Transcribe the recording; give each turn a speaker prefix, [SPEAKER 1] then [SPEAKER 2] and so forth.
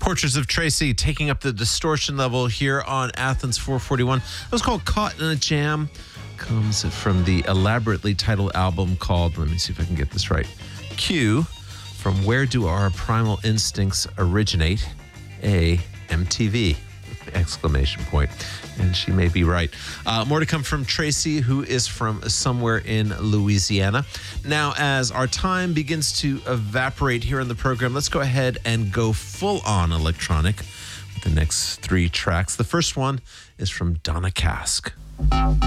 [SPEAKER 1] Portraits of Tracy taking up the distortion level here on Athens 441. It was called Caught in a Jam. Comes from the elaborately titled album called, let me see if I can get this right, Q, From Where Do Our Primal Instincts Originate? A, MTV, exclamation point. And she may be right. More to come from Tracy, who is from somewhere in Louisiana. Now, as our time begins to evaporate here on the program, let's go ahead and go full on electronic with the next three tracks. The first one is from Donna Cask.